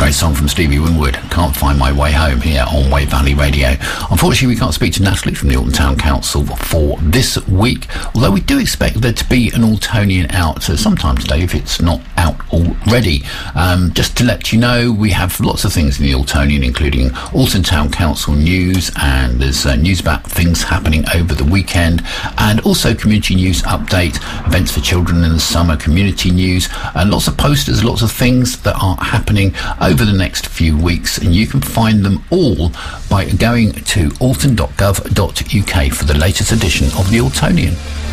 Great song from Stevie Winwood, Can't Find My Way Home, here on Wave Valley Radio. Unfortunately, we can't speak to Natalie from the Alton Town Council for this week, although we do expect there to be an Altonian out sometime today, if it's not out already. Just to let you know, we have lots of things in the Altonian, including Alton Town Council news, and there's news about things happening over the weekend, and also community news update, events for children in the summer, community news, and lots of posters, lots of things that are happening over the next few weeks, and you can find them all by going to alton.gov.uk for the latest edition of the Altonian.